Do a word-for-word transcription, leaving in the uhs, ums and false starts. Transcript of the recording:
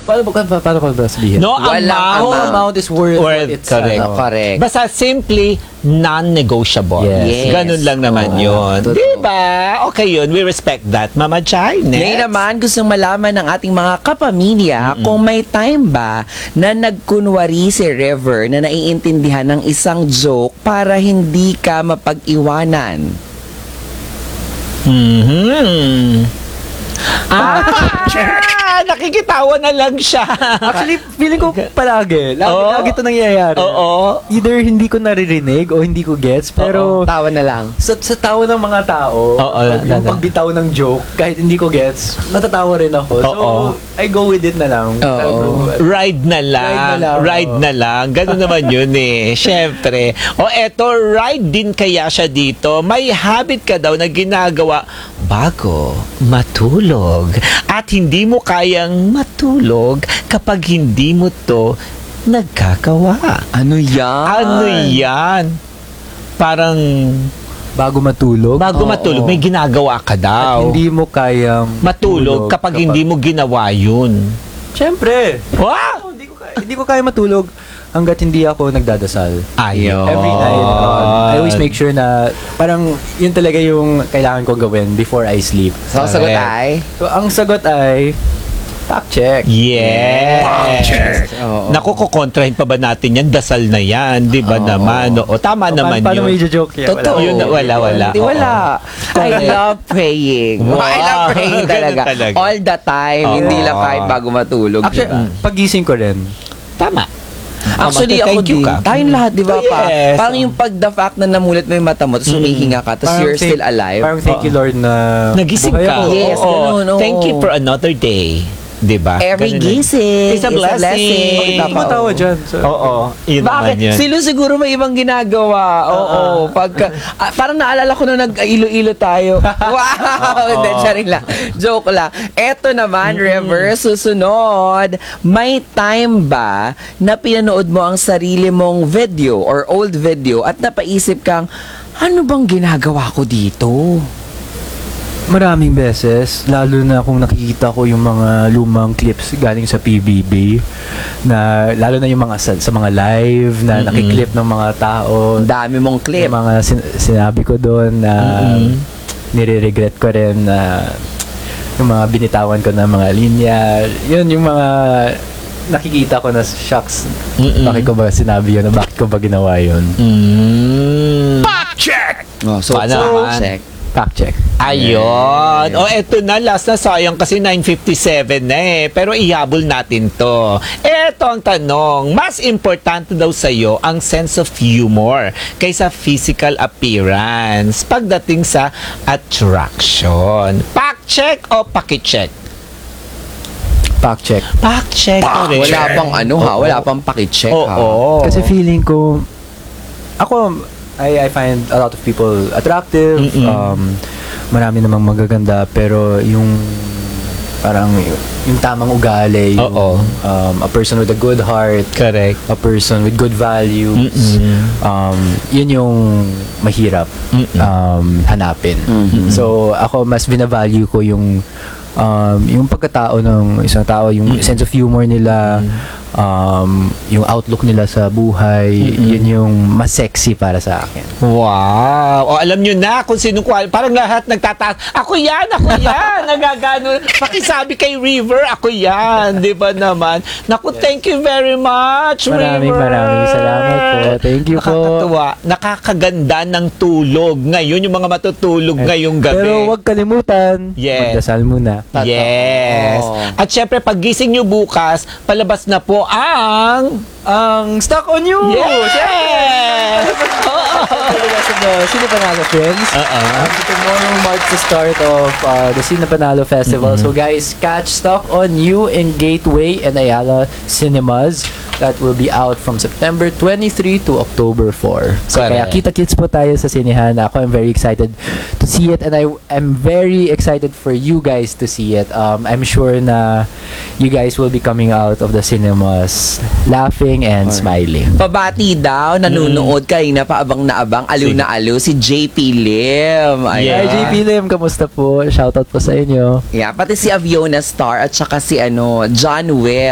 Paano, paano, paano ko ba sabihin? No Walang amount. No amount is worth, Worth, what it's correct. ano. Correct. Basta simply non-negotiable. Yes. Yes. Ganun lang naman Oo. yun. Totoo. Diba? Okay yun. We respect that. Mama Chay, next. Ngayon naman, gustong malaman ng ating mga kapamilya kung may time ba na nagkunwari si River na naiintindihan ng isang joke para hindi ka mapag-iwanan. Mhm. Ah! Nakikitawa na lang siya. Actually, feeling ko palagi. Lagi, Oo. lagi ito nangyayari. Oo. Either hindi ko naririnig o hindi ko gets, pero Tawa na lang. sa, sa tawa ng mga tao, Oo, pag, yung na- pagbitaw ng joke, kahit hindi ko gets, natatawa rin ako. So, Oo. I go with it na lang. Oo. Ride na lang. Ride na lang, Ride oo. na lang. Ganun naman yun eh. Siyempre. O eto, ride din kaya siya dito. May habit ka daw na ginagawa bago matulog. At hindi mo kayang matulog kapag hindi mo to nagkagawa. Ano yan? Ano yan? Parang Bago matulog. bago Oo. matulog, may ginagawa ka At daw. hindi mo kayang Matulog kapag, hindi mo ginawa yun. Siyempre. Wow! Oh, hindi ko kaya, hindi ko kaya matulog hanggat hindi ako nagdadasal. Ayun. Every night. um, I always make sure na parang yun talaga yung kailangan kong gawin before I sleep. So, sagot Correct. ay? So, ang sagot ay fact check. Yes. Oo. Naku, kukontrahin pa ba natin yan? Dasal na yan, di ba Oo. naman? Oo, tama So, naman paano, paano yun. may joke yan? Totoo. Yun na, wala, wala. Hindi, wala. I Correct. love praying. Wow. I love praying Ganun talaga. talaga. All the time. Oo. Hindi lang kahit bago matulog. Actually, diba? pagising ko rin. Tama. Actually, Tama, ako thank you din. ka. Tayong lahat, di ba pa? Yes. Parang yung pag the fact na namulit mo yung mata mo, tapos humihinga ka, tapos Parang you're thank- still alive. Parang thank you Lord na Nagising buhay ka. ako. Yes, Oo. ganun, oo. Thank you for another day. Di ba? Every Ganun na. gising It's a blessing. Bakit Bakit tumatawa dyan? So, Oo. Yun Bakit? naman yun. Silo siguro may ibang ginagawa. Oo. Pagka, ah, parang naalala ko na nag-ilo-ilo tayo. Wow! Hindi, charing lang. Joke lang. Eto naman, River, susunod. May time ba na pinanood mo ang sarili mong video or old video at napaisip kang, ano bang ginagawa ko dito? Maraming beses, lalo na kung nakikita ko yung mga lumang clips galing sa P B B, na lalo na yung mga sa, sa mga live na Mm-mm. nakiklip ng mga tao, Ang dami mong clip. yung mga sin- sinabi ko doon na Mm-mm. nire-regret ko rin na yung mga binitawan ko na mga linya, yun yung mga nakikita ko na shucks, Mm-mm. bakit ko ba sinabi yun, bakit ko ba ginawa yun? Mm. Oh, so, Paano so naman? check. Fact check. Ayun. O, eto na. Last na, sayang kasi nine fifty-seven na eh. Pero ihabol natin to. Eto ang tanong. Mas importante daw sa'yo ang sense of humor kaysa physical appearance pagdating sa attraction. Fact check o paki-check? Fact check. Fact check. correct. Wala pang ano ha, Oo. wala pang pakicheck ha. Oo. Kasi feeling ko, ako, I, I find a lot of people attractive. Mm-mm. Um, marami namang magaganda, pero yung parang y- yung tamang ugali, yung, Oo. um, a person with a good heart, Correct. a person with good values, Mm-mm. um, yun yung mahirap Mm-mm. um, hanapin. Mhm. So, ako mas binavalue ko yung um, yung pagkatao ng isang tao, yung Mm-mm. sense of humor nila, um, yung outlook nila sa buhay, Mm-mm. yun yung mas sexy para sa akin. Wow. O alam nyo na kung sino qual. Parang lahat nagtataas. Ako yan, ako yan. Nagagano. Pakisabi kay River, ako yan. Di ba naman? Naku, thank you very much, Maraming River. maraming salamat po. Thank you po. Nakakatuwa. Nakakaganda ng tulog. Ngayon, yung mga matutulog ngayong gabi. Pero huwag kalimutan, Yes. magdasal muna. Yes. At syempre, pag gising nyo bukas, palabas na po ang... Ang Stock on You! Yes! The rest of the Sino Panalo Friends. Uh-uh. Um, so tomorrow marks the start of uh, the Sino Panalo Festival. So guys, catch Stock on You in Gateway and Ayala Cinemas. That will be out from September twenty-third to October fourth. So kaya Correct. kita-kits po tayo sa sinehan. Ako, I'm very excited to see it, and I am very excited for you guys to see it. Um, I'm sure na you guys will be coming out of the cinemas laughing and smiling. Pabati daw, nanonood kanina pa abang na abang, aliw Sige. na aliw, si J P Lim. Yeah. Hi, J P Lim, kamusta po? Shoutout po sa inyo. Yeah, pati si Aviona Star at saka si ano, John Will.